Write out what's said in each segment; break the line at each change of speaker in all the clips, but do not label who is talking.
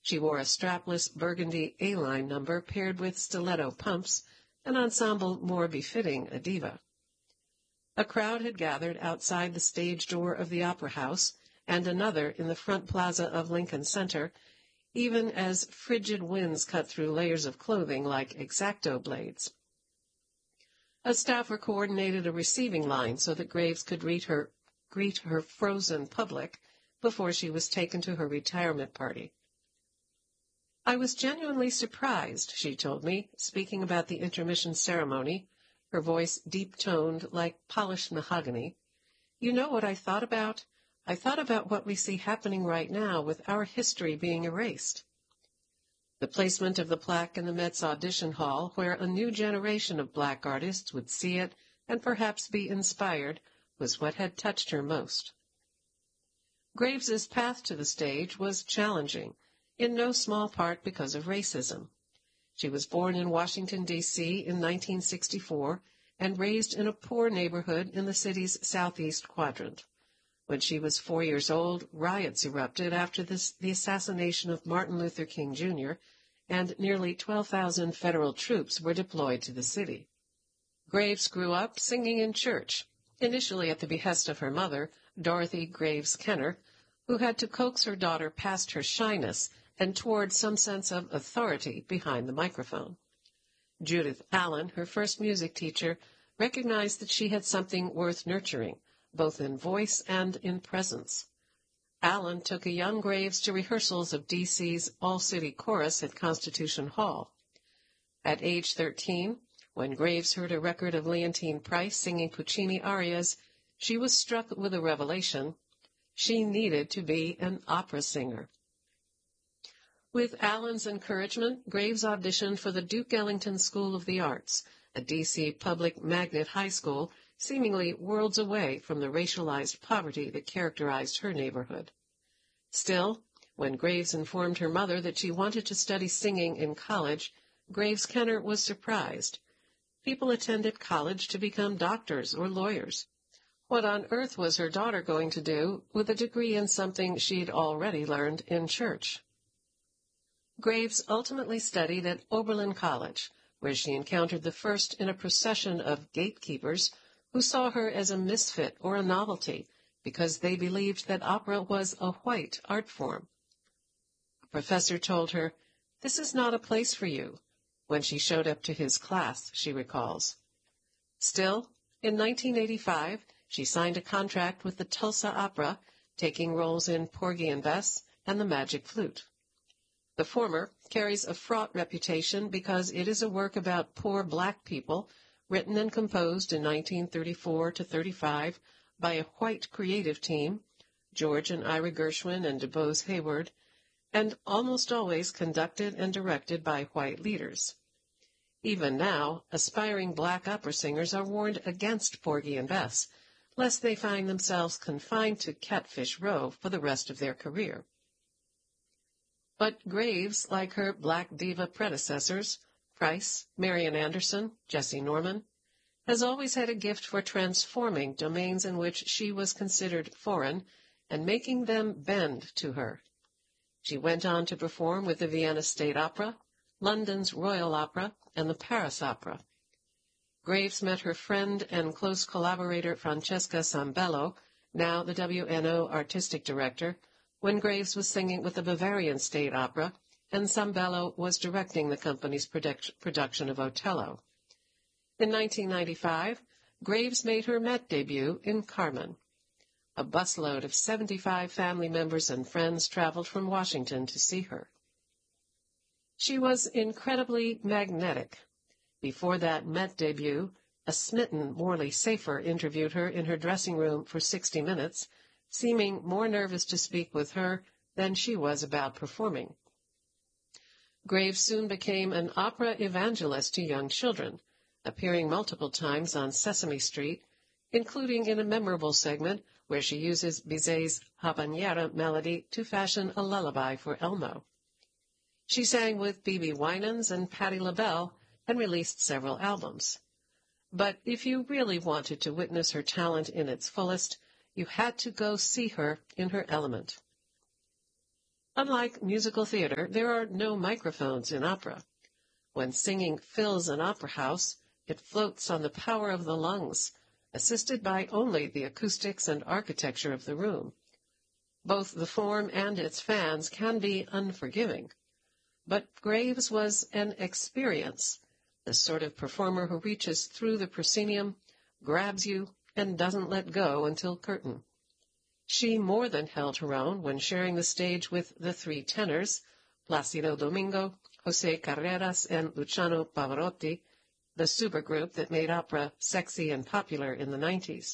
She wore a strapless burgundy A-line number paired with stiletto pumps, an ensemble more befitting a diva. A crowd had gathered outside the stage door of the Opera House and another in the front plaza of Lincoln Center, even as frigid winds cut through layers of clothing like X-Acto blades. A staffer coordinated a receiving line so that Graves could greet her frozen public before she was taken to her retirement party. "I was genuinely surprised," she told me, speaking about the intermission ceremony, her voice deep-toned like polished mahogany. "You know what I thought about? I thought about what we see happening right now with our history being erased." The placement of the plaque in the Met's audition hall, where a new generation of black artists would see it and perhaps be inspired, was what had touched her most. Graves's path to the stage was challenging, in no small part because of racism. She was born in Washington, D.C. in 1964 and raised in a poor neighborhood in the city's southeast quadrant. When she was 4 years old, riots erupted after the assassination of Martin Luther King, Jr., and nearly 12,000 federal troops were deployed to the city. Graves grew up singing in church, initially at the behest of her mother, Dorothy Graves Kenner, who had to coax her daughter past her shyness and toward some sense of authority behind the microphone. Judith Allen, her first music teacher, recognized that she had something worth nurturing, both in voice and in presence. Allen took a young Graves to rehearsals of D.C.'s all-city chorus at Constitution Hall. At age 13, when Graves heard a record of Leontine Price singing Puccini arias, she was struck with a revelation. She needed to be an opera singer. With Allen's encouragement, Graves auditioned for the Duke Ellington School of the Arts, a D.C. public magnet high school seemingly worlds away from the racialized poverty that characterized her neighborhood. Still, when Graves informed her mother that she wanted to study singing in college, Graves Kenner was surprised. People attended college to become doctors or lawyers. What on earth was her daughter going to do with a degree in something she'd already learned in church? Graves ultimately studied at Oberlin College, where she encountered the first in a procession of gatekeepers who saw her as a misfit or a novelty because they believed that opera was a white art form. A professor told her, "This is not a place for you," when she showed up to his class, she recalls. Still, in 1985, she signed a contract with the Tulsa Opera, taking roles in Porgy and Bess and The Magic Flute. The former carries a fraught reputation because it is a work about poor black people, written and composed in 1934 to 35 by a white creative team, George and Ira Gershwin and DuBose Hayward, and almost always conducted and directed by white leaders. Even now, aspiring black opera singers are warned against Porgy and Bess, lest they find themselves confined to Catfish Row for the rest of their career. But Graves, like her black diva predecessors, Price, Marian Anderson, Jessie Norman, has always had a gift for transforming domains in which she was considered foreign and making them bend to her. She went on to perform with the Vienna State Opera, London's Royal Opera, and the Paris Opera. Graves met her friend and close collaborator Francesca Sambello, now the WNO artistic director, when Graves was singing with the Bavarian State Opera, and Sambello was directing the company's production of Otello. In 1995, Graves made her Met debut in Carmen. A busload of 75 family members and friends traveled from Washington to see her. She was incredibly magnetic. Before that Met debut, a smitten Morley Safer interviewed her in her dressing room for 60 minutes, seeming more nervous to speak with her than she was about performing. Graves soon became an opera evangelist to young children, appearing multiple times on Sesame Street, including in a memorable segment where she uses Bizet's Habanera melody to fashion a lullaby for Elmo. She sang with B.B. Winans and Patti LaBelle and released several albums. But if you really wanted to witness her talent in its fullest, you had to go see her in her element. Unlike musical theater, there are no microphones in opera. When singing fills an opera house, it floats on the power of the lungs, assisted by only the acoustics and architecture of the room. Both the form and its fans can be unforgiving. But Graves was an experience, the sort of performer who reaches through the proscenium, grabs you, and doesn't let go until curtain. She more than held her own when sharing the stage with the three tenors, Placido Domingo, José Carreras, and Luciano Pavarotti, the supergroup that made opera sexy and popular in the 90s.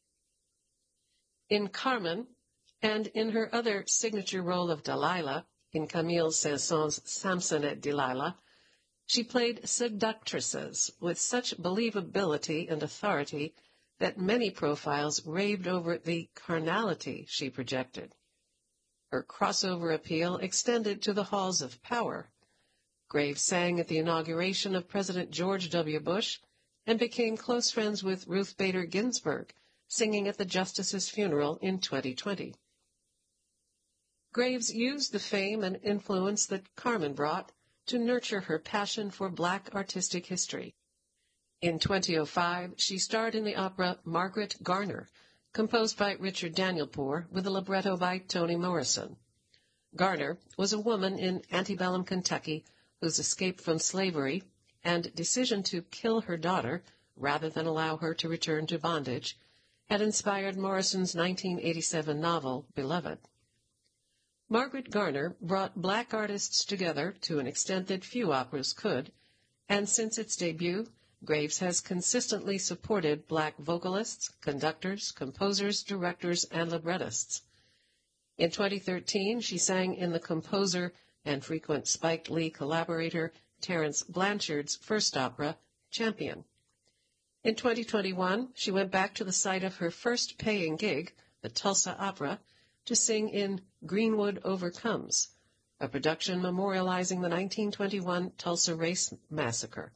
In Carmen, and in her other signature role of Delilah, in Camille Saint-Saëns's Samson et Delilah, she played seductresses with such believability and authority that many profiles raved over the carnality she projected. Her crossover appeal extended to the halls of power. Graves sang at the inauguration of President George W. Bush and became close friends with Ruth Bader Ginsburg, singing at the Justice's funeral in 2020. Graves used the fame and influence that Carmen brought to nurture her passion for Black artistic history. In 2005, she starred in the opera Margaret Garner, composed by Richard Danielpour with a libretto by Toni Morrison. Garner was a woman in antebellum Kentucky whose escape from slavery and decision to kill her daughter rather than allow her to return to bondage had inspired Morrison's 1987 novel, Beloved. Margaret Garner brought Black artists together to an extent that few operas could, and since its debut, Graves has consistently supported Black vocalists, conductors, composers, directors, and librettists. In 2013, she sang in the composer and frequent Spike Lee collaborator Terence Blanchard's first opera, Champion. In 2021, she went back to the site of her first paying gig, the Tulsa Opera, to sing in Greenwood Overcomes, a production memorializing the 1921 Tulsa Race Massacre.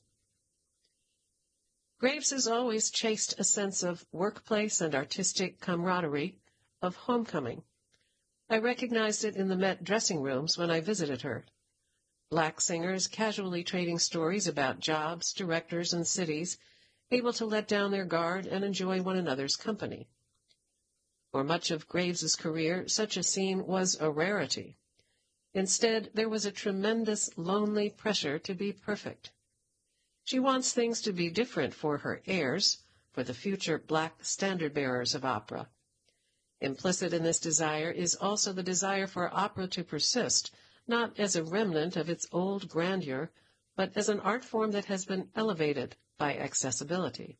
Graves has always chased a sense of workplace and artistic camaraderie, of homecoming. I recognized it in the Met dressing rooms when I visited her. Black singers casually trading stories about jobs, directors, and cities, able to let down their guard and enjoy one another's company. For much of Graves's career, such a scene was a rarity. Instead, there was a tremendous, lonely pressure to be perfect. She wants things to be different for her heirs, for the future Black standard-bearers of opera. Implicit in this desire is also the desire for opera to persist, not as a remnant of its old grandeur, but as an art form that has been elevated by accessibility.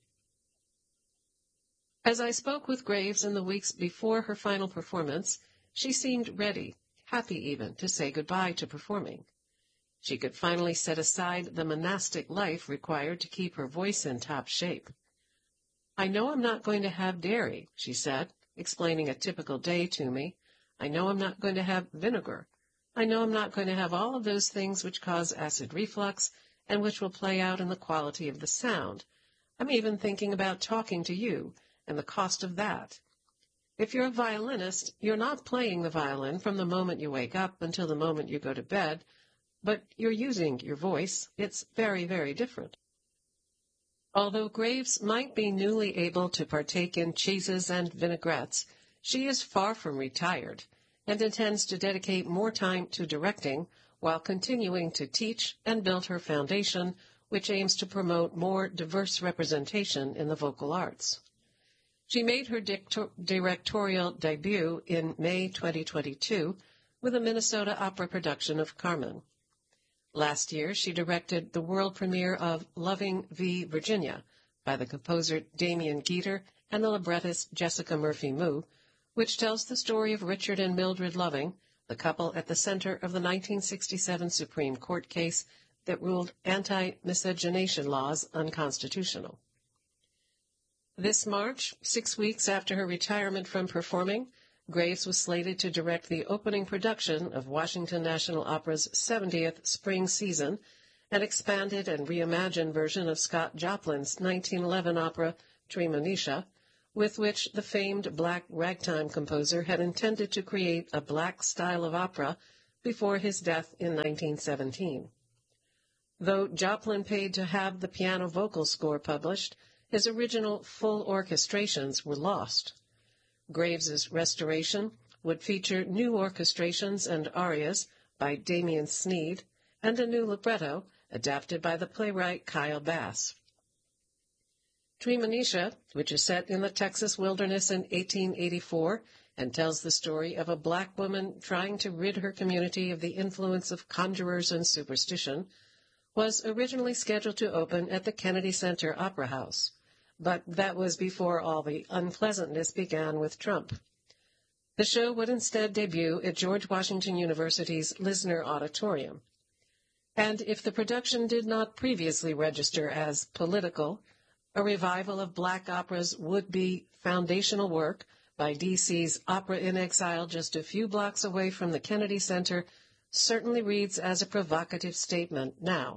As I spoke with Graves in the weeks before her final performance, she seemed ready, happy even, to say goodbye to performing. She could finally set aside the monastic life required to keep her voice in top shape. "I know I'm not going to have dairy," she said, explaining a typical day to me. "I know I'm not going to have vinegar. I know I'm not going to have all of those things which cause acid reflux and which will play out in the quality of the sound. I'm even thinking about talking to you and the cost of that. If you're a violinist, you're not playing the violin from the moment you wake up until the moment you go to bed, but you're using your voice. It's very, very different." Although Graves might be newly able to partake in cheeses and vinaigrettes, she is far from retired and intends to dedicate more time to directing while continuing to teach and build her foundation, which aims to promote more diverse representation in the vocal arts. She made her directorial debut in May 2022 with a Minnesota opera production of Carmen. Last year, she directed the world premiere of Loving v. Virginia by the composer Damien Geter and the librettist Jessica Murphy-Moo, which tells the story of Richard and Mildred Loving, the couple at the center of the 1967 Supreme Court case that ruled anti-miscegenation laws unconstitutional. This March, 6 weeks after her retirement from performing, Graves was slated to direct the opening production of Washington National Opera's 70th spring season, an expanded and reimagined version of Scott Joplin's 1911 opera Tremonisha, with which the famed Black ragtime composer had intended to create a Black style of opera before his death in 1917. Though Joplin paid to have the piano vocal score published, his original full orchestrations were lost. Graves's restoration would feature new orchestrations and arias by Damian Sneed and a new libretto adapted by the playwright Kyle Bass. Treemonisha, which is set in the Texas wilderness in 1884 and tells the story of a black woman trying to rid her community of the influence of conjurers and superstition, was originally scheduled to open at the Kennedy Center Opera House, but that was before all the unpleasantness began with Trump. The show would instead debut at George Washington University's Lisner Auditorium. And if the production did not previously register as political, a revival of black operas would be foundational work by DC's Opera in Exile just a few blocks away from the Kennedy Center certainly reads as a provocative statement now.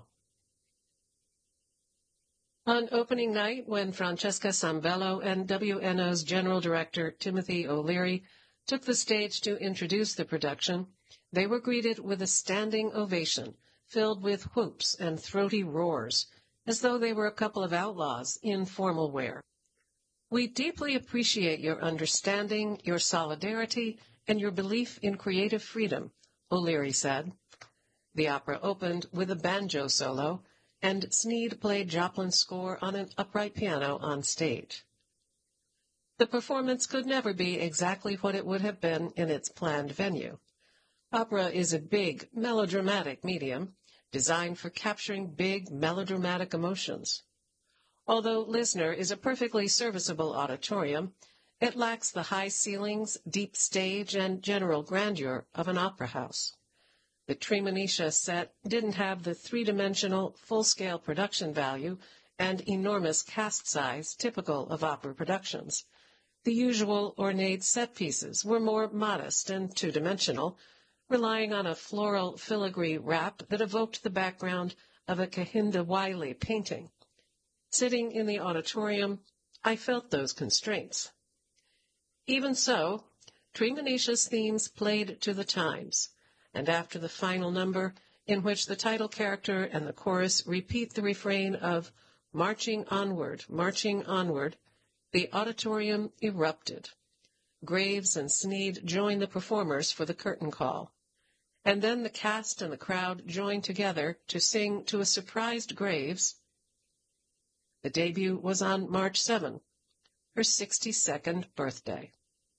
On opening night, when Francesca Sambello and WNO's General Director Timothy O'Leary took the stage to introduce the production, they were greeted with a standing ovation filled with whoops and throaty roars, as though they were a couple of outlaws in formal wear. "We deeply appreciate your understanding, your solidarity, and your belief in creative freedom," O'Leary said. The opera opened with a banjo solo, and Sneed played Joplin's score on an upright piano on stage. The performance could never be exactly what it would have been in its planned venue. Opera is a big, melodramatic medium, designed for capturing big, melodramatic emotions. Although Lisner is a perfectly serviceable auditorium, it lacks the high ceilings, deep stage, and general grandeur of an opera house. The Treemonisha set didn't have the three-dimensional, full-scale production value and enormous cast size typical of opera productions. The usual ornate set pieces were more modest and two-dimensional, relying on a floral filigree wrap that evoked the background of a Kehinde Wiley painting. Sitting in the auditorium, I felt those constraints. Even so, Treemonisha's themes played to the times, and after the final number, in which the title character and the chorus repeat the refrain of marching onward, the auditorium erupted. Graves and Sneed joined the performers for the curtain call. And then the cast and the crowd joined together to sing to a surprised Graves. The debut was on March 7, her 62nd birthday.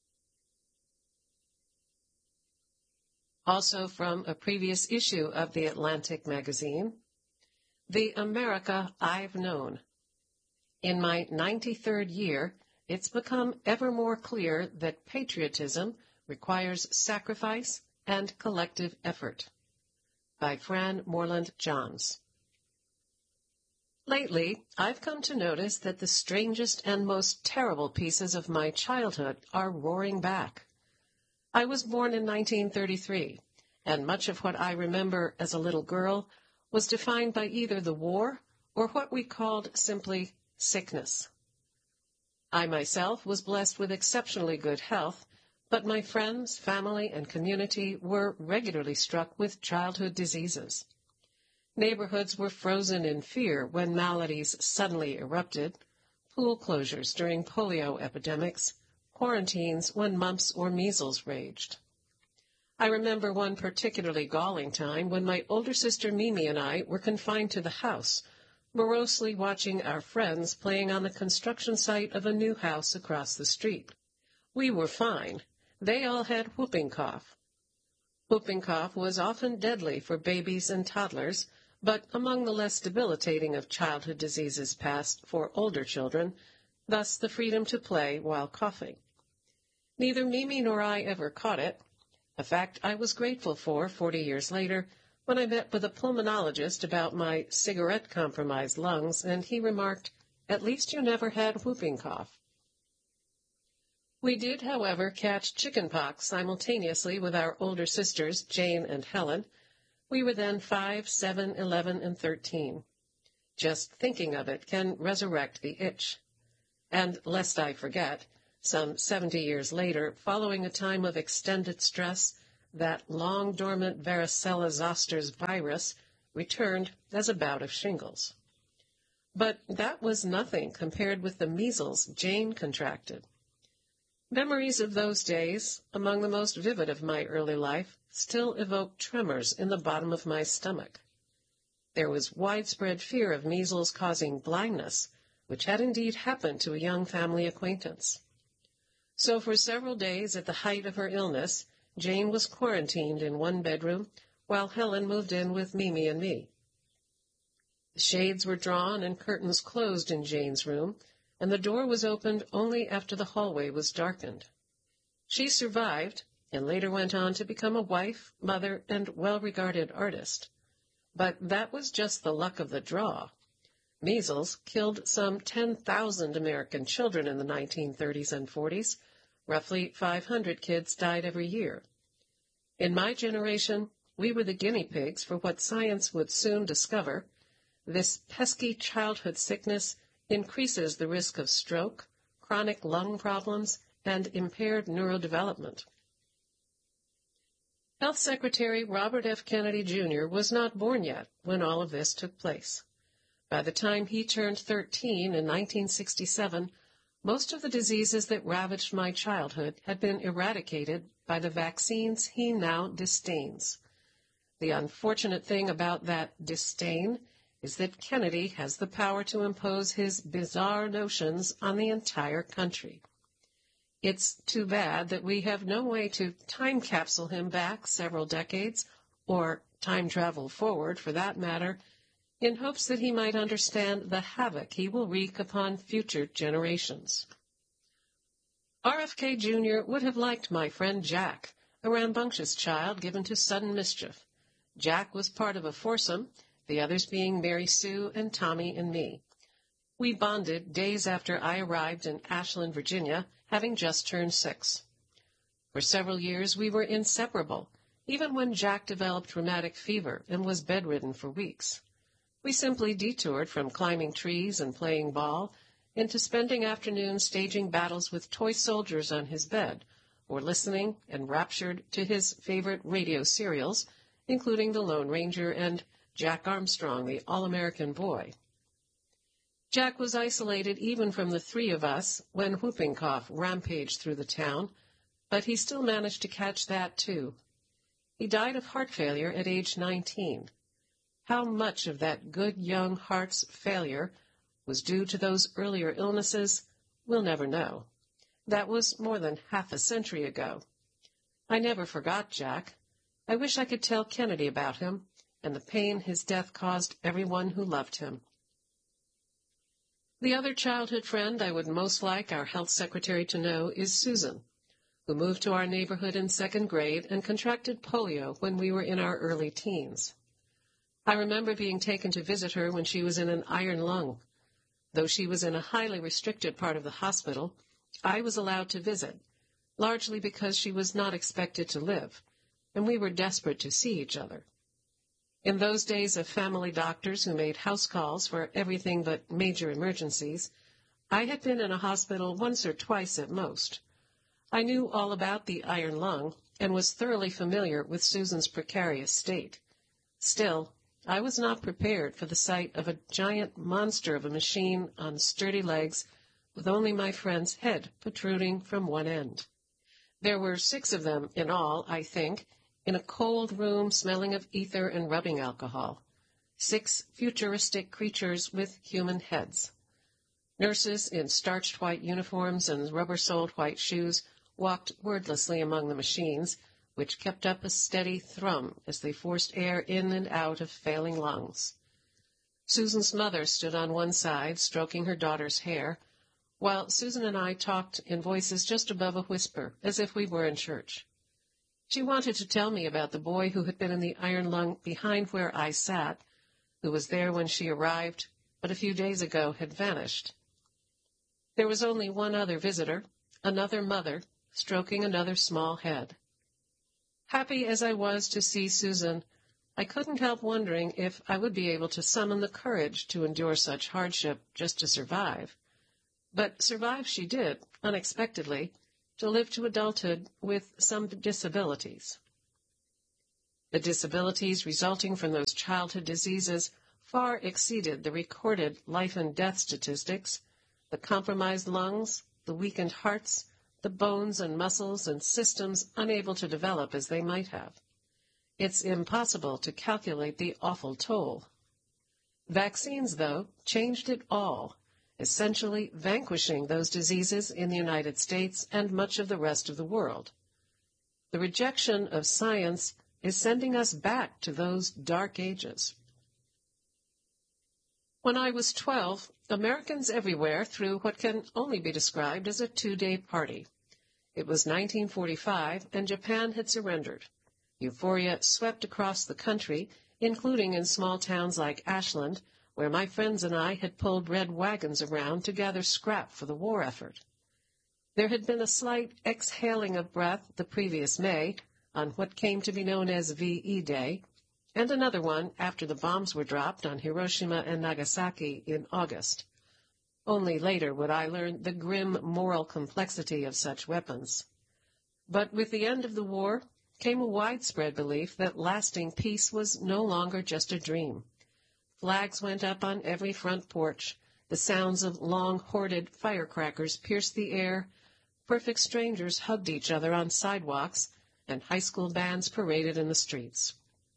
Also from a previous issue of the Atlantic magazine, The America I've Known. In my 93rd year, it's become ever more clear that patriotism requires sacrifice and collective effort. By Fran Moreland Johns. Lately, I've come to notice that the strangest and most terrible pieces of my childhood are roaring back. I was born in 1933, and much of what I remember as a little girl was defined by either the war or what we called simply sickness. I myself was blessed with exceptionally good health, but my friends, family, and community were regularly struck with childhood diseases. Neighborhoods were frozen in fear when maladies suddenly erupted, pool closures during polio epidemics, quarantines when mumps or measles raged. I remember one particularly galling time when my older sister Mimi and I were confined to the house, morosely watching our friends playing on the construction site of a new house across the street. We were fine. They all had whooping cough. Whooping cough was often deadly for babies and toddlers, but among the less debilitating of childhood diseases passed for older children, thus the freedom to play while coughing. Neither Mimi nor I ever caught it, a fact I was grateful for 40 years later when I met with a pulmonologist about my cigarette-compromised lungs, and he remarked, "At least you never had whooping cough." We did, however, catch chickenpox simultaneously with our older sisters, Jane and Helen. We were then 5, 7, 11, and 13. Just thinking of it can resurrect the itch. And lest I forget, some 70 years later, following a time of extended stress, that long-dormant varicella zoster's virus returned as a bout of shingles. But that was nothing compared with the measles Jane contracted. Memories of those days, among the most vivid of my early life, still evoke tremors in the bottom of my stomach. There was widespread fear of measles causing blindness, which had indeed happened to a young family acquaintance. So for several days at the height of her illness, Jane was quarantined in one bedroom, while Helen moved in with Mimi and me. The shades were drawn and curtains closed in Jane's room, and the door was opened only after the hallway was darkened. She survived, and later went on to become a wife, mother, and well-regarded artist. But that was just the luck of the draw. Measles killed some 10,000 American children in the 1930s and 40s. Roughly 500 kids died every year. In my generation, we were the guinea pigs for what science would soon discover. This pesky childhood sickness increases the risk of stroke, chronic lung problems, and impaired neurodevelopment. Health Secretary Robert F. Kennedy, Jr. was not born yet when all of this took place. By the time he turned 13 in 1967, most of the diseases that ravaged my childhood had been eradicated by the vaccines he now disdains. The unfortunate thing about that disdain is that Kennedy has the power to impose his bizarre notions on the entire country. It's too bad that we have no way to time capsule him back several decades, or time travel forward for that matter, in hopes that he might understand the havoc he will wreak upon future generations. RFK Jr. would have liked my friend Jack, a rambunctious child given to sudden mischief. Jack was part of a foursome, the others being Mary Sue and Tommy and me. We bonded days after I arrived in Ashland, Virginia, having just turned 6. For several years we were inseparable, even when Jack developed rheumatic fever and was bedridden for weeks. We simply detoured from climbing trees and playing ball into spending afternoons staging battles with toy soldiers on his bed, or listening, enraptured, to his favorite radio serials, including The Lone Ranger and Jack Armstrong, the All-American Boy. Jack was isolated even from the three of us when whooping cough rampaged through the town, but he still managed to catch that too. He died of heart failure at age 19. How much of that good young heart's failure was due to those earlier illnesses, we'll never know. That was more than half a century ago. I never forgot Jack. I wish I could tell Kennedy about him and the pain his death caused everyone who loved him. The other childhood friend I would most like our health secretary to know is Susan, who moved to our neighborhood in 2nd grade and contracted polio when we were in our early teens. I remember being taken to visit her when she was in an iron lung. Though she was in a highly restricted part of the hospital, I was allowed to visit, largely because she was not expected to live, and we were desperate to see each other. In those days of family doctors who made house calls for everything but major emergencies, I had been in a hospital once or twice at most. I knew all about the iron lung and was thoroughly familiar with Susan's precarious state. Still, I was not prepared for the sight of a giant monster of a machine on sturdy legs with only my friend's head protruding from one end. There were 6 of them in all, I think, in a cold room smelling of ether and rubbing alcohol. 6 futuristic creatures with human heads. Nurses in starched white uniforms and rubber-soled white shoes walked wordlessly among the machines, which kept up a steady thrum as they forced air in and out of failing lungs. Susan's mother stood on one side, stroking her daughter's hair, while Susan and I talked in voices just above a whisper, as if we were in church. She wanted to tell me about the boy who had been in the iron lung behind where I sat, who was there when she arrived, but a few days ago had vanished. There was only one other visitor, another mother, stroking another small head. Happy as I was to see Susan, I couldn't help wondering if I would be able to summon the courage to endure such hardship just to survive. But survive she did, unexpectedly, to live to adulthood with some disabilities. The disabilities resulting from those childhood diseases far exceeded the recorded life and death statistics. The compromised lungs, the weakened hearts, the bones and muscles and systems unable to develop as they might have. It's impossible to calculate the awful toll. Vaccines, though, changed it all, essentially vanquishing those diseases in the United States and much of the rest of the world. The rejection of science is sending us back to those dark ages. When I was 12, Americans everywhere threw what can only be described as a two-day party. It was 1945, and Japan had surrendered. Euphoria swept across the country, including in small towns like Ashland, where my friends and I had pulled red wagons around to gather scrap for the war effort. There had been a slight exhaling of breath the previous May, on what came to be known as VE Day, and another one after the bombs were dropped on Hiroshima and Nagasaki in August. Only later would I learn the grim moral complexity of such weapons. But with the end of the war came a widespread belief that lasting peace was no longer just a dream. Flags went up on every front porch. The sounds of long hoarded firecrackers pierced the air. Perfect strangers hugged each other on sidewalks, and high school bands paraded in the streets.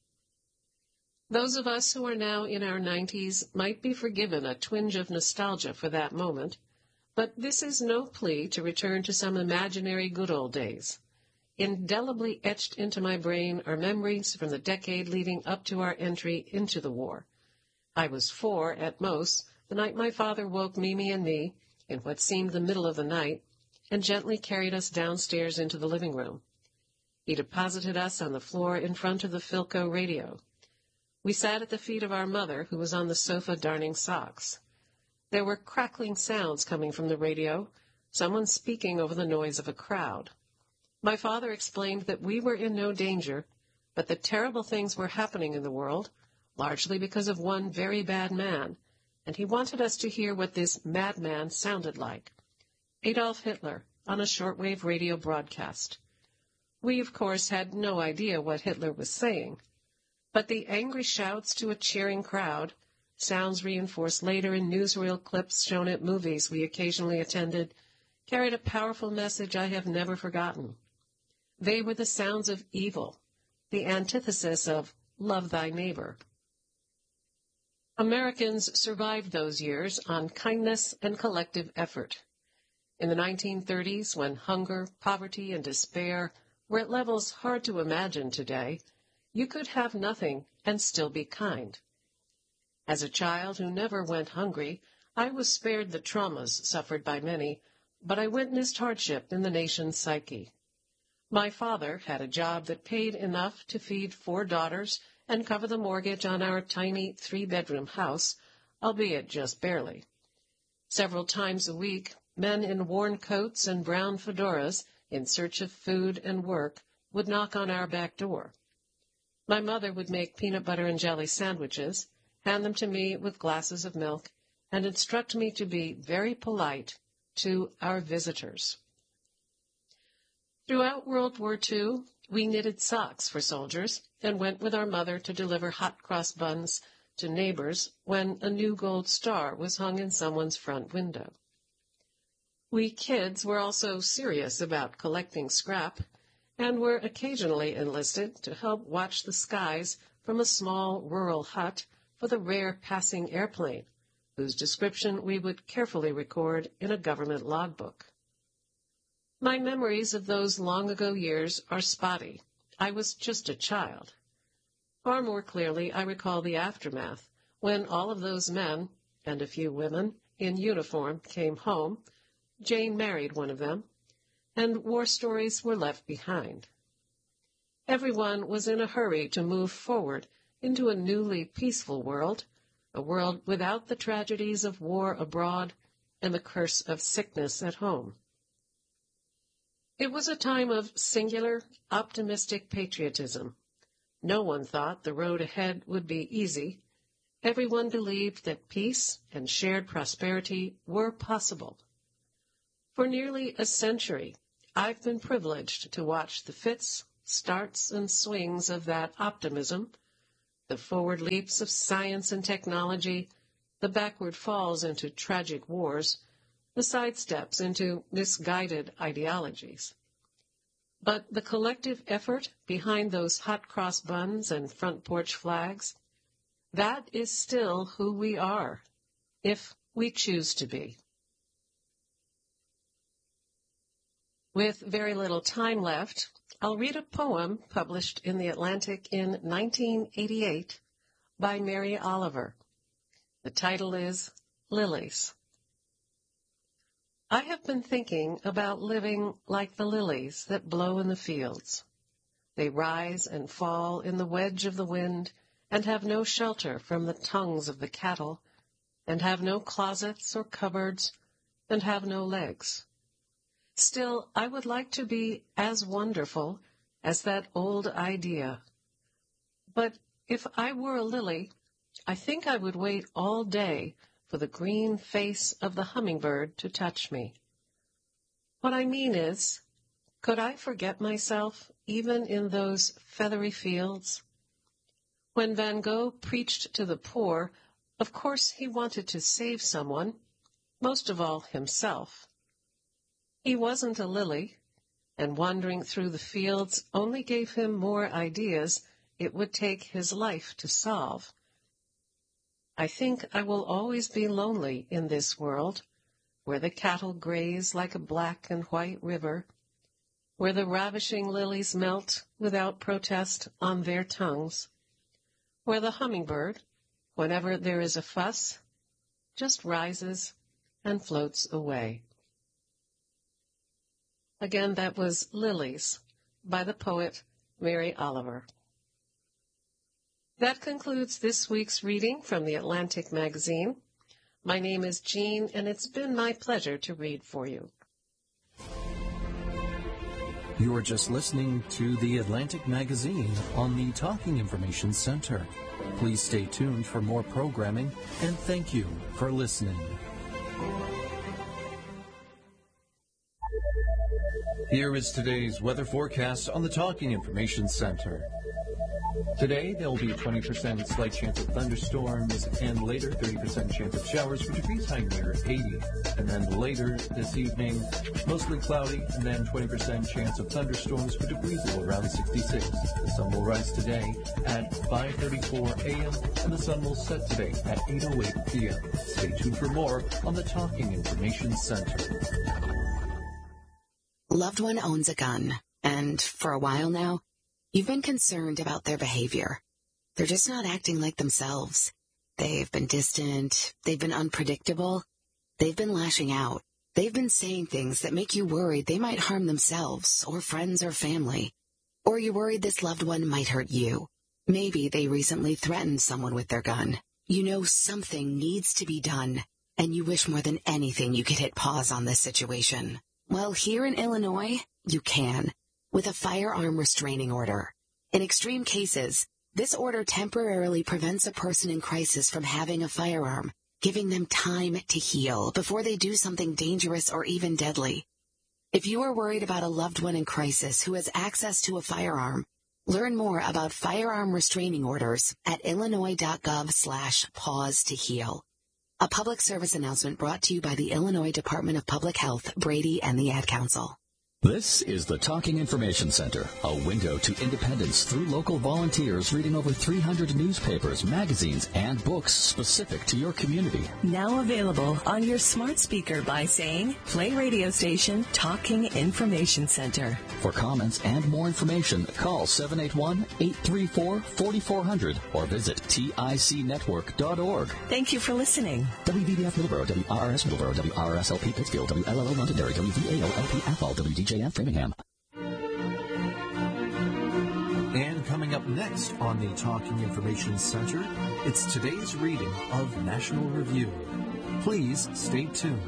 Those of us who are now in our 90s might be forgiven a twinge of nostalgia for that moment, but this is no plea to return to some imaginary good old days. Indelibly etched into my brain are memories from the decade leading up to our entry into the war. I was 4 at most the night my father woke Mimi and me, in what seemed the middle of the night, and gently carried us downstairs into the living room. He deposited us on the floor in front of the Philco radio. We sat at the feet of our mother, who was on the sofa darning socks. There were crackling sounds coming from the radio, someone speaking over the noise of a crowd. My father explained that we were in no danger, but that terrible things were happening in the world, largely because of one very bad man, and he wanted us to hear what this madman sounded like. Adolf Hitler, on a shortwave radio broadcast. We, of course, had no idea what Hitler was saying, but the angry shouts to a cheering crowd, sounds reinforced later in newsreel clips shown at movies we occasionally attended, carried a powerful message I have never forgotten. They were the sounds of evil, the antithesis of love thy neighbor. Americans survived those years on kindness and collective effort. In the 1930s, when hunger, poverty, and despair were at levels hard to imagine today, you could have nothing and still be kind. As a child who never went hungry, I was spared the traumas suffered by many, but I witnessed hardship in the nation's psyche. My father had a job that paid enough to feed 4 daughters and cover the mortgage on our tiny 3-bedroom house, albeit just barely. Several times a week, men in worn coats and brown fedoras, in search of food and work, would knock on our back door. My mother would make peanut butter and jelly sandwiches, hand them to me with glasses of milk, and instruct me to be very polite to our visitors. Throughout World War II, we knitted socks for soldiers and went with our mother to deliver hot cross buns to neighbors when a new gold star was hung in someone's front window. We kids were also serious about collecting scrap and were occasionally enlisted to help watch the skies from a small rural hut for the rare passing airplane, whose description we would carefully record in a government logbook. My memories of those long-ago years are spotty. I was just a child. Far more clearly, I recall the aftermath, when all of those men, and a few women, in uniform came home. Jane married one of them, and war stories were left behind. Everyone was in a hurry to move forward into a newly peaceful world, a world without the tragedies of war abroad and the curse of sickness at home. It was a time of singular, optimistic patriotism. No one thought the road ahead would be easy. Everyone believed that peace and shared prosperity were possible. For nearly a century, I've been privileged to watch the fits, starts and swings of that optimism, the forward leaps of science and technology, the backward falls into tragic wars, the sidesteps into misguided ideologies. But the collective effort behind those hot cross buns and front porch flags, that is still who we are, if we choose to be. With very little time left, I'll read a poem published in The Atlantic in 1988 by Mary Oliver. The title is Lilies. I have been thinking about living like the lilies that blow in the fields. They rise and fall in the wedge of the wind and have no shelter from the tongues of the cattle, and have no closets or cupboards, and have no legs. Still, I would like to be as wonderful as that old idea. But if I were a lily, I think I would wait all day for the green face of the hummingbird to touch me. What I mean is, could I forget myself even in those feathery fields? When Van Gogh preached to the poor, of course he wanted to save someone, most of all himself. He wasn't a lily, and wandering through the fields only gave him more ideas it would take his life to solve. I think I will always be lonely in this world, where the cattle graze like a black and white river, where the ravishing lilies melt without protest on their tongues, where the hummingbird, whenever there is a fuss, just rises and floats away. Again, that was Lilies by the poet Mary Oliver. That concludes this week's reading from The Atlantic magazine. My name is Jean, and it's been my pleasure to read for you.
You are just listening to The Atlantic magazine on the Talking Information Center. Please stay tuned for more programming, and thank you for listening. Here is today's weather forecast on the Talking Information Center. Today, there will be a 20% slight chance of thunderstorms, and later 30% chance of showers with degrees high near 80. And then later this evening, mostly cloudy, and then 20% chance of thunderstorms with degrees low around 66. The sun will rise today at 5:34 a.m., and the sun will set today at 8:08 p.m. Stay tuned for more on the Talking Information Center.
Loved one owns a gun, and for a while now, you've been concerned about their behavior. They're just not acting like themselves. They've been distant, they've been unpredictable, they've been lashing out. They've been saying things that make you worried they might harm themselves or friends or family. Or you're worried this loved one might hurt you. Maybe they recently threatened someone with their gun. You know something needs to be done, and you wish more than anything you could hit pause on this situation. Well, here in Illinois, you can, with a firearm restraining order. In extreme cases, this order temporarily prevents a person in crisis from having a firearm, giving them time to heal before they do something dangerous or even deadly. If you are worried about a loved one in crisis who has access to a firearm, learn more about firearm restraining orders at illinois.gov/pause to heal. A public service announcement brought to you by the Illinois Department of Public Health, Brady, and the Ad Council.
This is the Talking Information Center, a window to independence through local volunteers reading over 300 newspapers, magazines, and books specific to your community.
Now available on your smart speaker by saying, play radio station Talking Information Center.
For comments and more information, call 781-834-4400 or visit ticnetwork.org.
Thank you for listening.
WVDF Middleborough, WRRS Middleborough, WRSLP Pittsfield, WLLO Londonderry, WVAOLP Athol, WDJF Framingham.
And coming up next on the Talking Information Center, it's today's reading of National Review. Please stay tuned.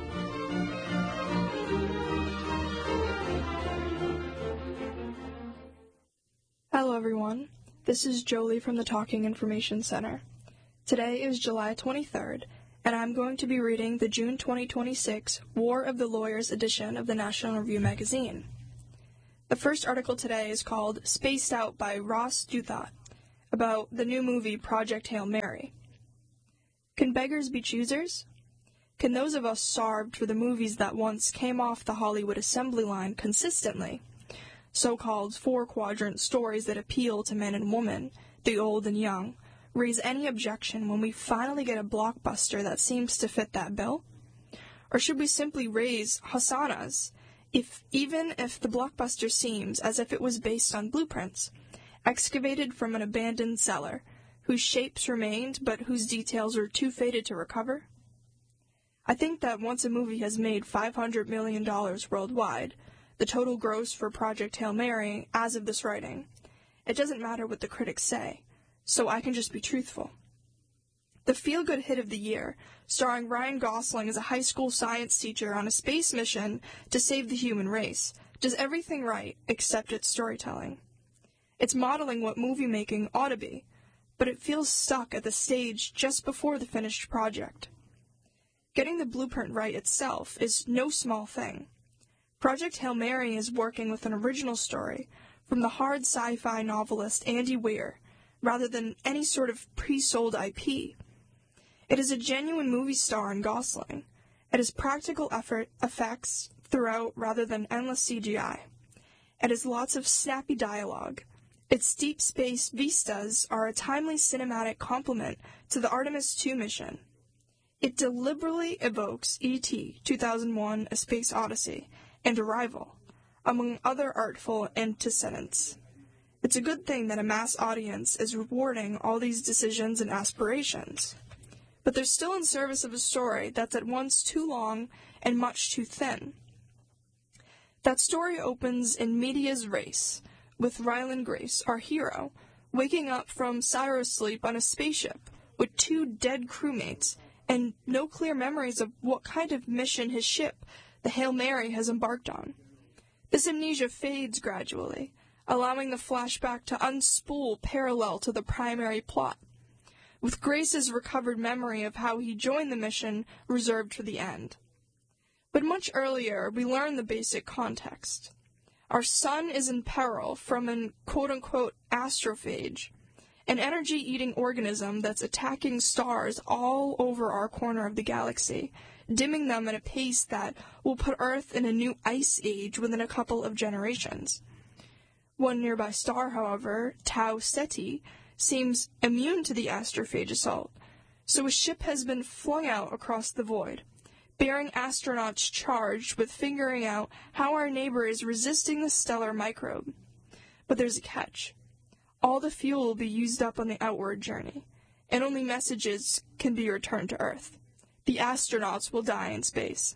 Hello everyone, this is Jolie from the Talking Information Center. Today is July 23rd, and I'm going to be reading the June 2026 War of the Lawyers edition of the National Review magazine. The first article today is called Spaced Out by Ross Douthat, about the new movie Project Hail Mary. Can beggars be choosers? Can those of us starved for the movies that once came off the Hollywood assembly line consistently, so-called four-quadrant stories that appeal to men and women, the old and young, raise any objection when we finally get a blockbuster that seems to fit that bill? Or should we simply raise hosannas, even if the blockbuster seems as if it was based on blueprints, excavated from an abandoned cellar, whose shapes remained but whose details are too faded to recover? I think that once a movie has made $500 million worldwide, the total gross for Project Hail Mary as of this writing, it doesn't matter what the critics say, so I can just be truthful. The feel-good hit of the year, starring Ryan Gosling as a high school science teacher on a space mission to save the human race, does everything right except its storytelling. It's modeling what movie-making ought to be, but it feels stuck at the stage just before the finished project. Getting the blueprint right itself is no small thing. Project Hail Mary is working with an original story from the hard sci-fi novelist Andy Weir, rather than any sort of pre-sold IP. It is a genuine movie star in Gosling. It is practical effects throughout rather than endless CGI. It has lots of snappy dialogue. Its deep space vistas are a timely cinematic complement to the Artemis II mission. It deliberately evokes E.T., 2001: A Space Odyssey, and Arrival, among other artful antecedents. It's a good thing that a mass audience is rewarding all these decisions and aspirations. But they're still in service of a story that's at once too long and much too thin. That story opens in medias res, with Ryland Grace, our hero, waking up from cyberosleep on a spaceship with two dead crewmates and no clear memories of what kind of mission his ship, the Hail Mary, has embarked on. This amnesia fades gradually, allowing the flashback to unspool parallel to the primary plot, with Grace's recovered memory of how he joined the mission reserved for the end. But much earlier, we learn the basic context. Our sun is in peril from an quote-unquote astrophage, an energy-eating organism that's attacking stars all over our corner of the galaxy, dimming them at a pace that will put Earth in a new ice age within a couple of generations. One nearby star, however, Tau Ceti, seems immune to the astrophage assault, so a ship has been flung out across the void, bearing astronauts charged with figuring out how our neighbor is resisting the stellar microbe. But there's a catch. All the fuel will be used up on the outward journey, and only messages can be returned to Earth. The astronauts will die in space.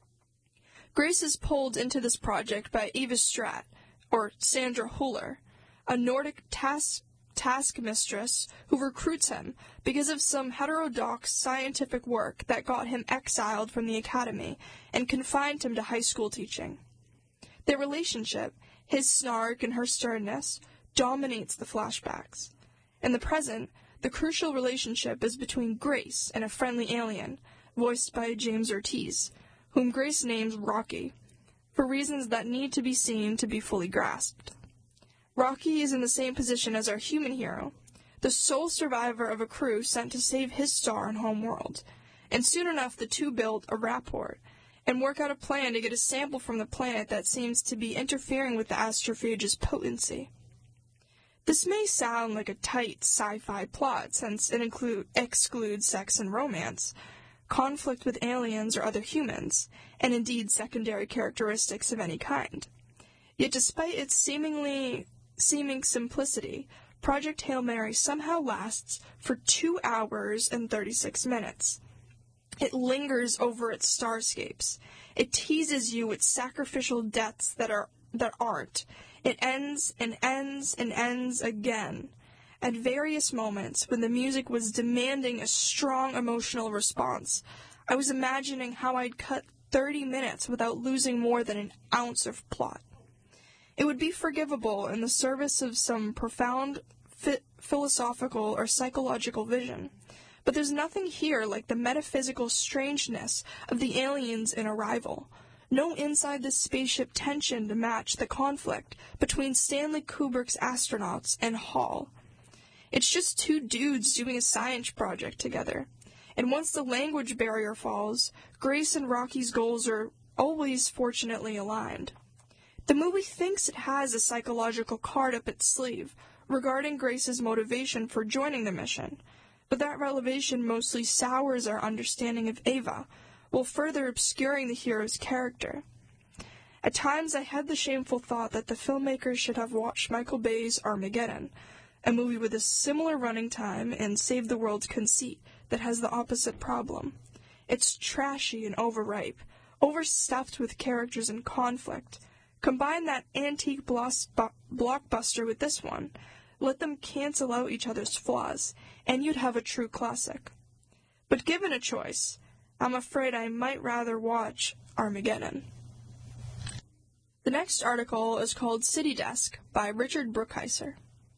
Grace is pulled into this project by Eva Stratt, or Sandra Huller, a Nordic taskmistress who recruits him because of some heterodox scientific work that got him exiled from the academy and confined him to high school teaching. Their relationship, his snark and her sternness, dominates the flashbacks. In the present, the crucial relationship is between Grace and a friendly alien, voiced by James Ortiz, whom Grace names Rocky, for reasons that need to be seen to be fully grasped. Rocky is in the same position as our human hero, the sole survivor of a crew sent to save his star and home world, and soon enough the two build a rapport and work out a plan to get a sample from the planet that seems to be interfering with the astrophage's potency. This may sound like a tight sci-fi plot, since it excludes sex and romance, conflict with aliens or other humans, and indeed secondary characteristics of any kind. Yet despite its seeming simplicity, Project Hail Mary somehow lasts for 2 hours and 36 minutes. It lingers over its starscapes. It teases you with sacrificial deaths that aren't. It ends and ends and ends again. At various moments, when the music was demanding a strong emotional response, I was imagining how I'd cut 30 minutes without losing more than an ounce of plot. It would be forgivable in the service of some profound philosophical or psychological vision, but there's nothing here like the metaphysical strangeness of the aliens in Arrival, no inside the spaceship tension to match the conflict between Stanley Kubrick's astronauts and Hall. It's just two dudes doing a science project together. And once the language barrier falls, Grace and Rocky's goals are always fortunately aligned. The movie thinks it has a psychological card up its sleeve regarding Grace's motivation for joining the mission, but that revelation mostly sours our understanding of Ava, while further obscuring the hero's character. At times I had the shameful thought that the filmmakers should have watched Michael Bay's Armageddon, a movie with a similar running time and Save the World's conceit that has the opposite problem. It's trashy and overripe, overstuffed with characters and conflict. Combine that antique blockbuster with this one, let them cancel out each other's flaws, and you'd have a true classic. But given a choice, I'm afraid I might rather watch Armageddon. The next article is called City Desk by Richard Brookhyser.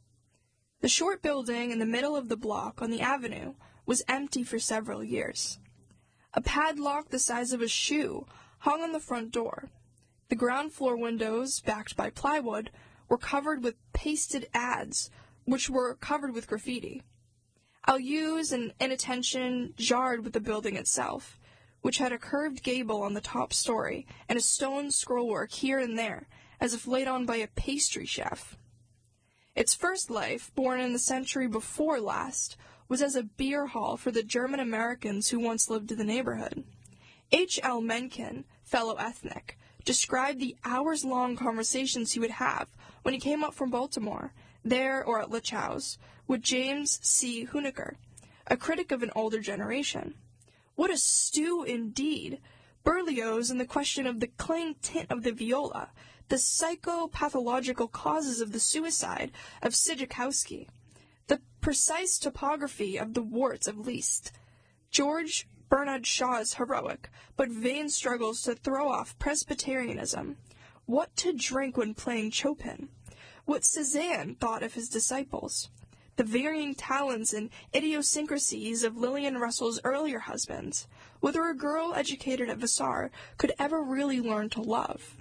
The short building in the middle of the block on the avenue was empty for several years. A padlock the size of a shoe hung on the front door. The ground floor windows, backed by plywood, were covered with pasted ads, which were covered with graffiti. Allures and inattention jarred with the building itself, which had a curved gable on the top story and a stone scrollwork here and there, as if laid on by a pastry chef. Its first life, born in the century before last, was as a beer hall for the German Americans who once lived in the neighborhood. H.L. Mencken, fellow ethnic, described the hours-long conversations he would have when he came up from Baltimore, there or at Lichau's, with James C. Huneker, a critic of an older generation. What a stew indeed! Berlioz and the question of the clang tint of the viola, the psychopathological causes of the suicide of Sijakowski, the precise topography of the warts of Liszt, George Bernard Shaw's heroic but vain struggles to throw off Presbyterianism, what to drink when playing Chopin, what Cézanne thought of his disciples, the varying talents and idiosyncrasies of Lillian Russell's earlier husbands, whether a girl educated at Vassar could ever really learn to love.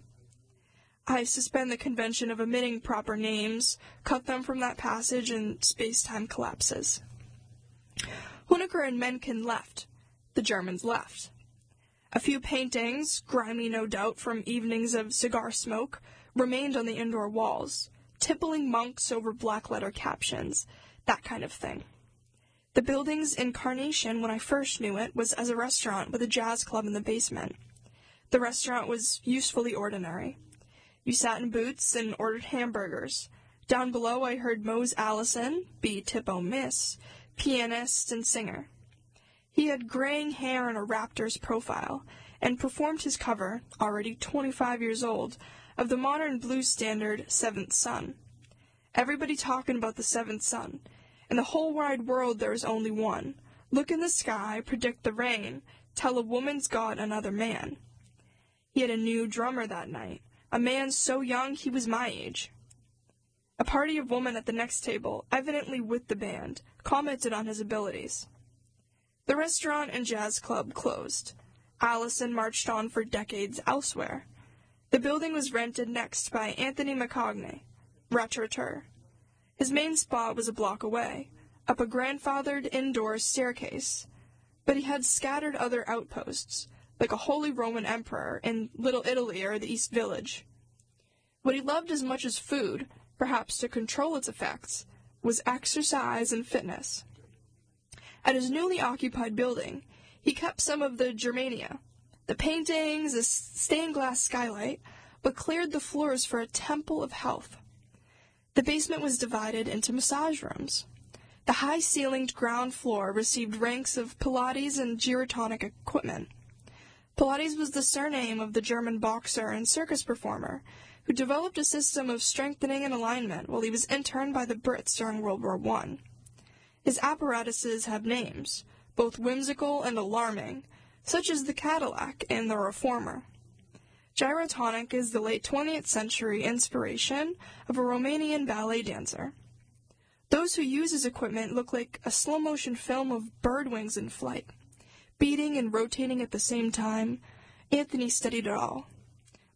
I suspend the convention of omitting proper names, cut them from that passage, and space-time collapses. Huneker and Mencken left. The Germans left. A few paintings, grimy no doubt from evenings of cigar smoke, remained on the indoor walls, tippling monks over black-letter captions, that kind of thing. The building's incarnation, when I first knew it, was as a restaurant with a jazz club in the basement. The restaurant was usefully ordinary. You sat in booths and ordered hamburgers. Down below I heard Mose Allison, B. Tipo Miss, pianist and singer. He had graying hair and a Raptors profile, and performed his cover, already 25 years old, of the modern blues standard Seventh Son. Everybody talking about the Seventh Son. In the whole wide world there is only one. Look in the sky, predict the rain, tell a woman's got another man. He had a new drummer that night, a man so young he was my age. A party of women at the next table, evidently with the band, commented on his abilities. The restaurant and jazz club closed. Allison marched on for decades elsewhere. The building was rented next by Anthony McCogney, restaurateur. His main spot was a block away, up a grandfathered indoor staircase, but he had scattered other outposts, like a Holy Roman Emperor in Little Italy or the East Village. What he loved as much as food, perhaps to control its effects, was exercise and fitness. At his newly occupied building, he kept some of the Germania, the paintings, a stained glass skylight, but cleared the floors for a temple of health. The basement was divided into massage rooms. The high-ceilinged ground floor received ranks of Pilates and gyrotonic equipment. Pilates was the surname of the German boxer and circus performer who developed a system of strengthening and alignment while he was interned by the Brits during World War I. His apparatuses have names, both whimsical and alarming, such as the Cadillac and the Reformer. Gyrotonic is the late 20th century inspiration of a Romanian ballet dancer. Those who use his equipment look like a slow-motion film of bird wings in flight. Beating and rotating at the same time, Anthony studied it all.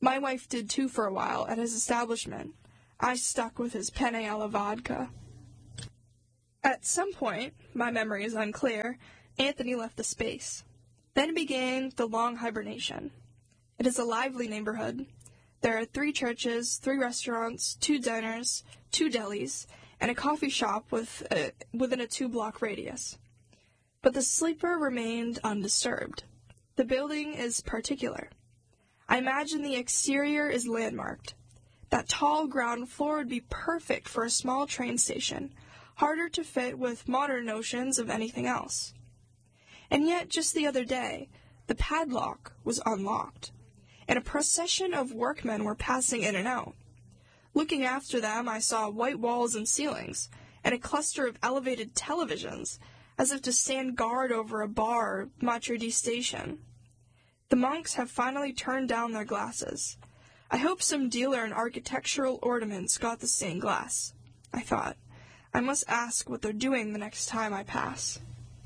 My wife did too for a while at his establishment. I stuck with his penne alla vodka. At some point, my memory is unclear, Anthony left the space. Then began the long hibernation. It is a lively neighborhood. There are 3 churches, 3 restaurants, 2 diners, 2 delis, and a coffee shop within a 2-block radius. But the sleeper remained undisturbed. The building is particular. I imagine the exterior is landmarked. That tall ground floor would be perfect for a small train station, harder to fit with modern notions of anything else. And yet, just the other day, the padlock was unlocked, and a procession of workmen were passing in and out. Looking after them, I saw white walls and ceilings, and a cluster of elevated televisions, as if to stand guard over a bar or Maitre d' station. The monks have finally turned down their glasses. I hope some dealer in architectural ornaments got the stained glass. I thought, I must ask what they're doing the next time I pass.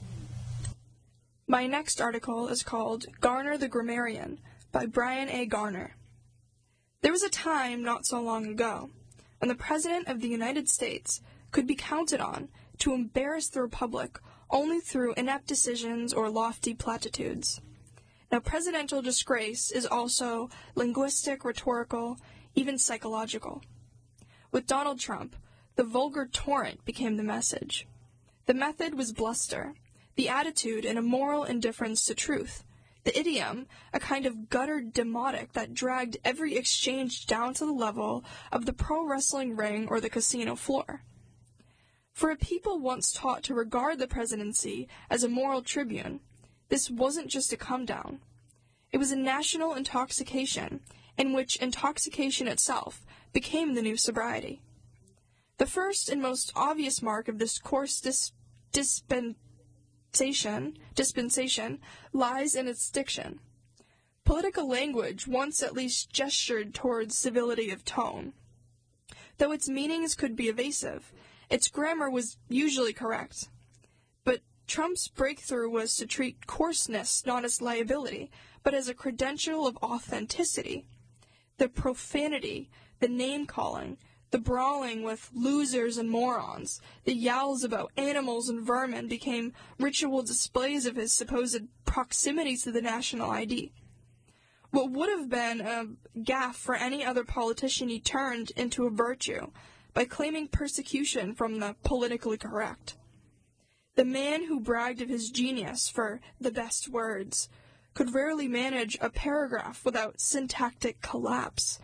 My next article is called Garner the Grammarian by Brian A. Garner. There was a time not so long ago when the President of the United States could be counted on to embarrass the Republic only through inept decisions or lofty platitudes. Now, presidential disgrace is also linguistic, rhetorical, even psychological. With Donald Trump, the vulgar torrent became the message. The method was bluster, the attitude an immoral indifference to truth, the idiom a kind of gutter demotic that dragged every exchange down to the level of the pro wrestling ring or the casino floor. For a people once taught to regard the presidency as a moral tribune, this wasn't just a come-down. It was a national intoxication, in which intoxication itself became the new sobriety. The first and most obvious mark of this coarse dispensation lies in its diction. Political language once at least gestured towards civility of tone. Though its meanings could be evasive, its grammar was usually correct. But Trump's breakthrough was to treat coarseness not as liability, but as a credential of authenticity. The profanity, the name-calling, the brawling with losers and morons, the yowls about animals and vermin became ritual displays of his supposed proximity to the national ID. What would have been a gaffe for any other politician he turned into a virtue by claiming persecution from the politically correct. The man who bragged of his genius for the best words could rarely manage a paragraph without syntactic collapse.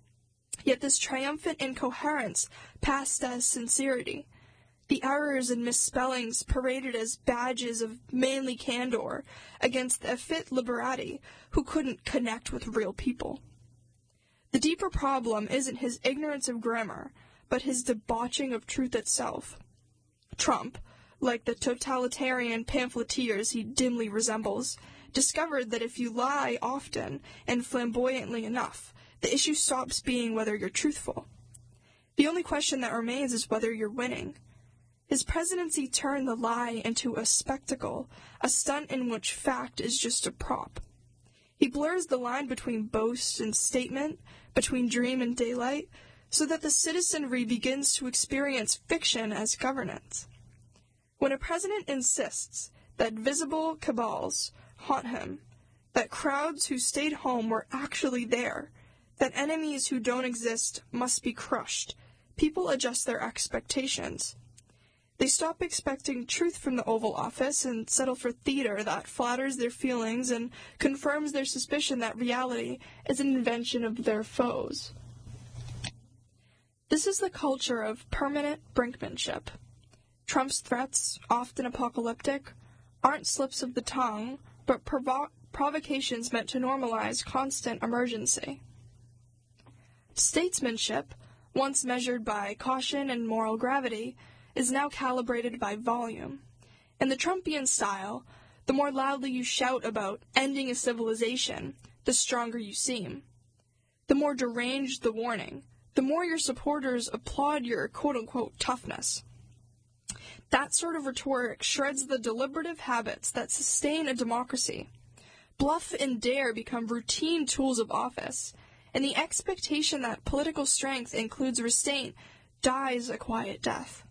Yet this triumphant incoherence passed as sincerity. The errors and misspellings paraded as badges of manly candor against the effete liberati who couldn't connect with real people. The deeper problem isn't his ignorance of grammar, but his debauching of truth itself. Trump, like the totalitarian pamphleteers he dimly resembles, discovered that if you lie often and flamboyantly enough, the issue stops being whether you're truthful. The only question that remains is whether you're winning. His presidency turned the lie into a spectacle, a stunt in which fact is just a prop. He blurs the line between boast and statement, between dream and daylight, so that the citizenry begins to experience fiction as governance. When a president insists that visible cabals haunt him, that crowds who stayed home were actually there, that enemies who don't exist must be crushed, people adjust their expectations. They stop expecting truth from the Oval Office and settle for theater that flatters their feelings and confirms their suspicion that reality is an invention of their foes. This is the culture of permanent brinkmanship. Trump's threats, often apocalyptic, aren't slips of the tongue, but provocations meant to normalize constant emergency. Statesmanship, once measured by caution and moral gravity, is now calibrated by volume. In the Trumpian style, the more loudly you shout about ending a civilization, the stronger you seem. The more deranged the warning, the more your supporters applaud your quote-unquote toughness. That sort of rhetoric shreds the deliberative habits that sustain a democracy. Bluff and dare become routine tools of office, and the expectation that political strength includes restraint dies a quiet death.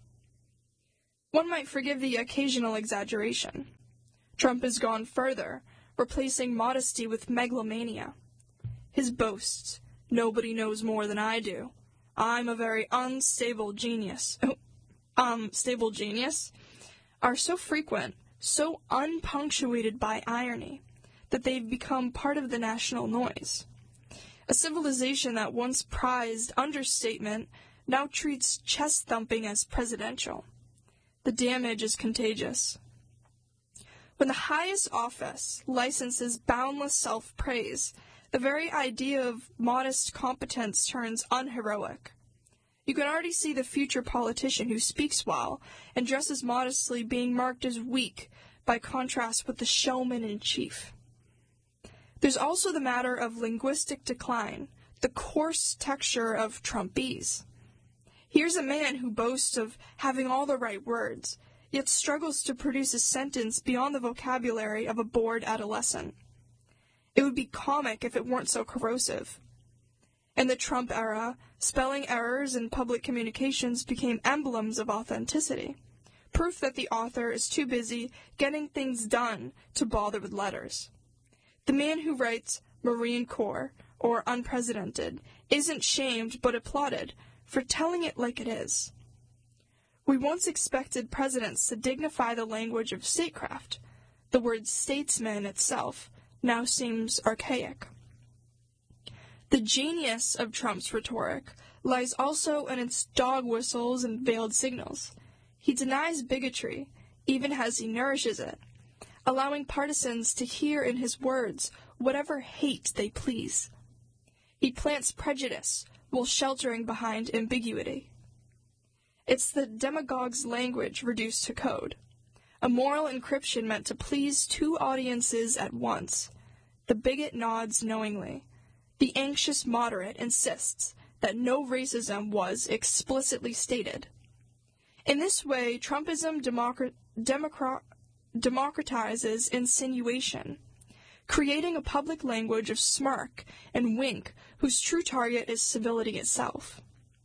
One might forgive the occasional exaggeration. Trump has gone further, replacing modesty with megalomania. His boasts, "Nobody knows more than I do. I'm a very unstable genius," stable genius, are so frequent, so unpunctuated by irony, that they've become part of the national noise. A civilization that once prized understatement now treats chest-thumping as presidential. The damage is contagious. When the highest office licenses boundless self-praise, the very idea of modest competence turns unheroic. You can already see the future politician who speaks well and dresses modestly being marked as weak by contrast with the showman-in-chief. There's also the matter of linguistic decline, the coarse texture of Trumpese. Here's a man who boasts of having all the right words, yet struggles to produce a sentence beyond the vocabulary of a bored adolescent. It would be comic if it weren't so corrosive. In the Trump era, spelling errors in public communications became emblems of authenticity, proof that the author is too busy getting things done to bother with letters. The man who writes Marine Corps or unprecedented isn't shamed but applauded for telling it like it is. We once expected presidents to dignify the language of statecraft. The word statesman itself now seems archaic. The genius of Trump's rhetoric lies also in its dog whistles and veiled signals. He denies bigotry, even as he nourishes it, allowing partisans to hear in his words whatever hate they please. He plants prejudice while sheltering behind ambiguity. It's the demagogue's language reduced to code, a moral encryption meant to please two audiences at once. The bigot nods knowingly. The anxious moderate insists that no racism was explicitly stated. In this way, Trumpism democratizes insinuation, creating a public language of smirk and wink whose true target is civility itself.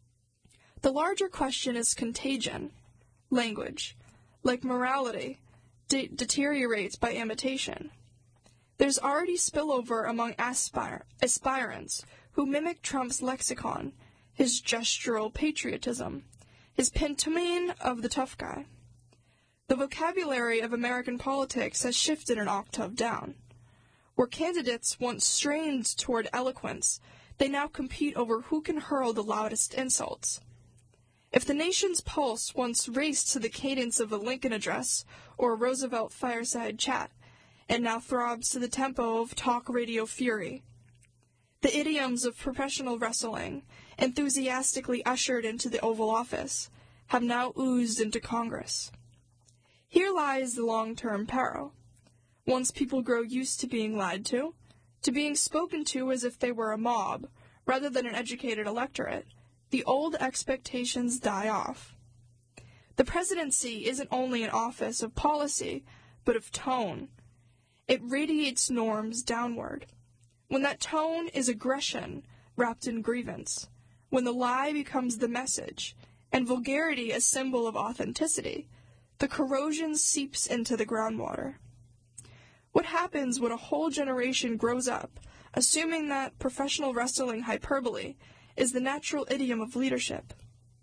The larger question is contagion. Language, like morality, deteriorates by imitation. There's already spillover among aspirants who mimic Trump's lexicon, his gestural patriotism, his pantomime of the tough guy. The vocabulary of American politics has shifted an octave down. Where candidates once strained toward eloquence, they now compete over who can hurl the loudest insults. If the nation's pulse once raced to the cadence of a Lincoln address or a Roosevelt fireside chat, it now throbs to the tempo of talk radio fury. The idioms of professional wrestling, enthusiastically ushered into the Oval Office, have now oozed into Congress. Here lies the long-term peril. Once people grow used to being lied to being spoken to as if they were a mob, rather than an educated electorate, the old expectations die off. The presidency isn't only an office of policy, but of tone. It radiates norms downward. When that tone is aggression wrapped in grievance, when the lie becomes the message, and vulgarity a symbol of authenticity, the corrosion seeps into the groundwater. What happens when a whole generation grows up, assuming that professional wrestling hyperbole is the natural idiom of leadership?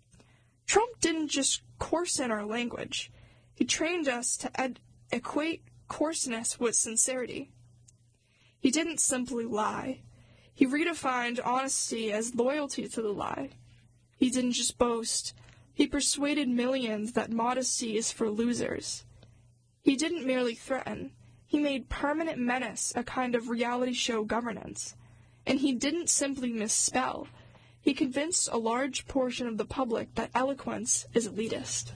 Trump didn't just coarsen our language. He trained us to equate coarseness with sincerity. He didn't simply lie. He redefined honesty as loyalty to the lie. He didn't just boast. He persuaded millions that modesty is for losers. He didn't merely threaten. He made permanent menace a kind of reality show governance. And he didn't simply misspell. He convinced a large portion of the public that eloquence is elitist.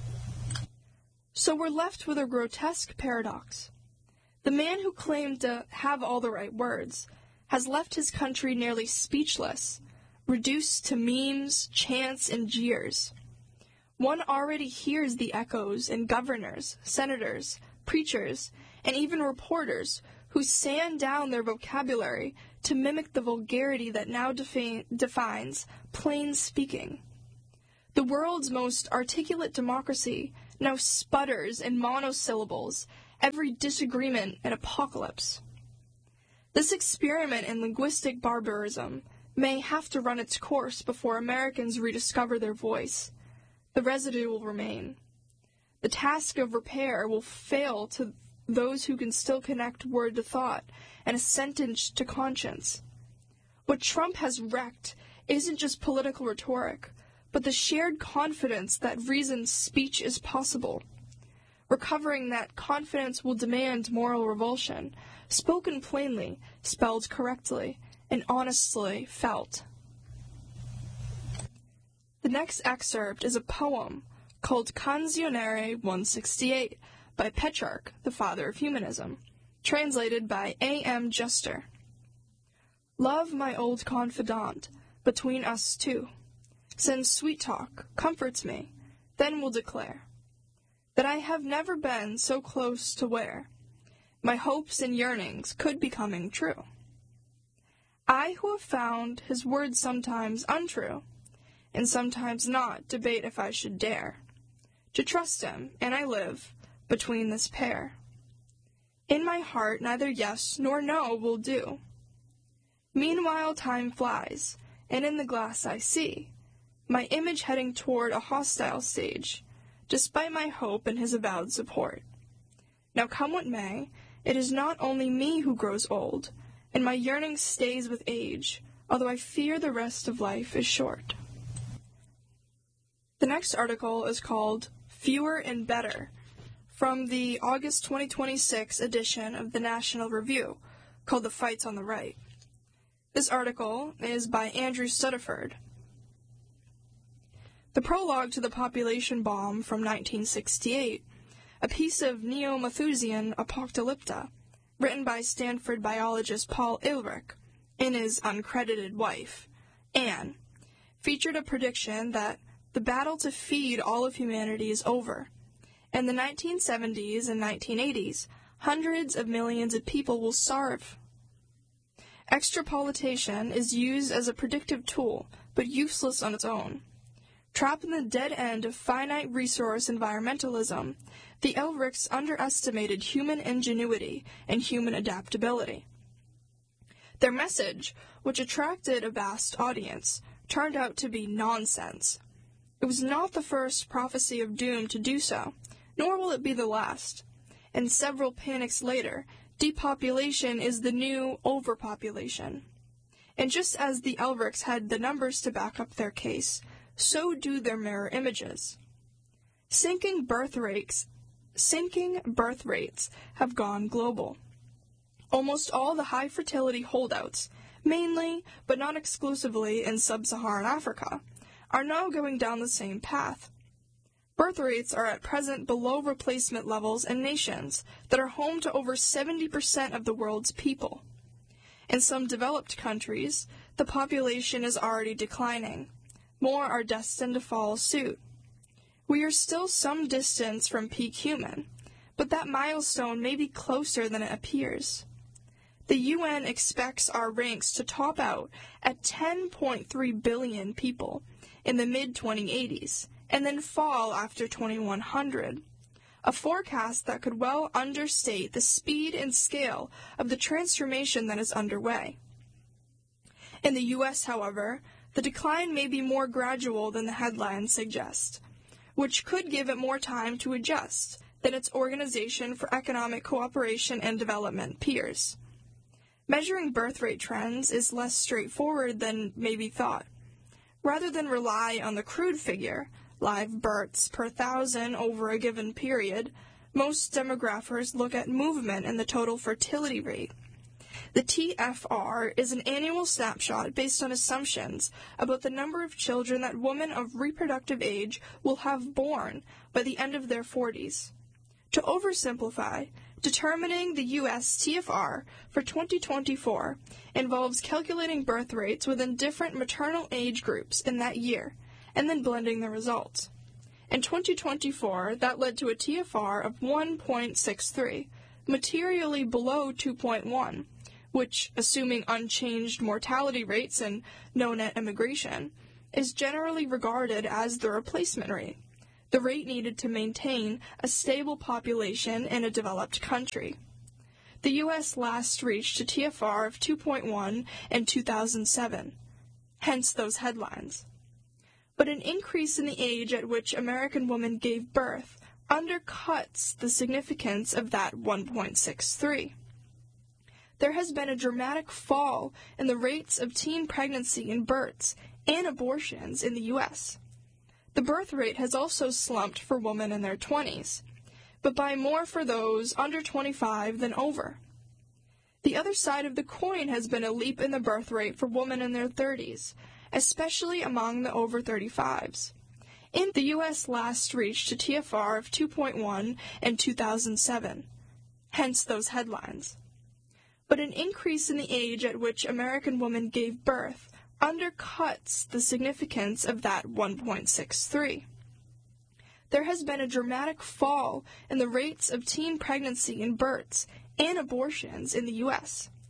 So we're left with a grotesque paradox. The man who claimed to have all the right words has left his country nearly speechless, reduced to memes, chants, and jeers. One already hears the echoes in governors, senators, preachers, and even reporters who sand down their vocabulary to mimic the vulgarity that now defines plain speaking. The world's most articulate democracy now sputters in monosyllables, every disagreement an apocalypse. This experiment in linguistic barbarism may have to run its course before Americans rediscover their voice. The residue will remain. The task of repair will fail to those who can still connect word to thought and a sentence to conscience. What Trump has wrecked isn't just political rhetoric, but the shared confidence that reasoned speech is possible. Recovering that confidence will demand moral revulsion, spoken plainly, spelled correctly, and honestly felt. The next excerpt is a poem called Canzoniere 168 by Petrarch, the father of humanism, translated by A.M. Juster. Love, my old confidant, between us two. Send sweet talk, comforts me, then will declare that I have never been so close to where my hopes and yearnings could be coming true. I who have found his words sometimes untrue, and sometimes not, debate if I should dare to trust him, and I live between this pair. In my heart neither yes nor no will do. Meanwhile time flies, and in the glass I see my image heading toward a hostile stage, despite my hope and his avowed support. Now come what may, it is not only me who grows old, and my yearning stays with age, although I fear the rest of life is short. The next article is called Fewer and Better, from the August 2026 edition of the National Review, called The Fights on the Right. This article is by Andrew Stuttaford. The prologue to the population bomb from 1968, a piece of neo-Malthusian apocalypta, written by Stanford biologist Paul Ehrlich and his uncredited wife, Anne, featured a prediction that the battle to feed all of humanity is over. In the 1970s and 1980s, hundreds of millions of people will starve. Extrapolation is used as a predictive tool, but useless on its own. Trapped in the dead end of finite resource environmentalism, the Ehrlichs underestimated human ingenuity and human adaptability. Their message, which attracted a vast audience, turned out to be nonsense. It was not the first prophecy of doom to do so, nor will it be the last. And several panics later, depopulation is the new overpopulation. And just as the Ehrlichs had the numbers to back up their case, so do their mirror images. Sinking birth rates have gone global. Almost all the high fertility holdouts, mainly but not exclusively in sub-Saharan Africa, are now going down the same path. Birth rates are at present below replacement levels in nations that are home to over 70% of the world's people. In some developed countries, the population is already declining. More are destined to follow suit. We are still some distance from peak human, but that milestone may be closer than it appears. The UN expects our ranks to top out at 10.3 billion people in the mid-2080s, and then fall after 2100, a forecast that could well understate the speed and scale of the transformation that is underway. In the U.S., however, the decline may be more gradual than the headlines suggest, which could give it more time to adjust than its Organization for Economic Cooperation and Development peers. Measuring birth rate trends is less straightforward than may be thought. Rather than rely on the crude figure, live births per 1,000 over a given period, most demographers look at movement in the total fertility rate. The TFR is an annual snapshot based on assumptions about the number of children that women of reproductive age will have born by the end of their 40s. To oversimplify, determining the U.S. TFR for 2024 involves calculating birth rates within different maternal age groups in that year, and then blending the results. In 2024, that led to a TFR of 1.63, materially below 2.1, which, assuming unchanged mortality rates and no net immigration, is generally regarded as the replacement rate, the rate needed to maintain a stable population in a developed country. The U.S. last reached a TFR of 2.1 in 2007, hence those headlines. But an increase in the age at which American women gave birth undercuts the significance of that 1.63. There has been a dramatic fall in the rates of teen pregnancy and births and abortions in the U.S. The birth rate has also slumped for women in their 20s, but by more for those under 25 than over. The other side of the coin has been a leap in the birth rate for women in their 30s, especially among the over 35s. The U.S. last reached a TFR of 2.1 in 2007, hence those headlines. But an increase in the age at which American women gave birth undercuts the significance of that 1.63. There has been a dramatic fall in the rates of teen pregnancy and births and abortions in the U.S.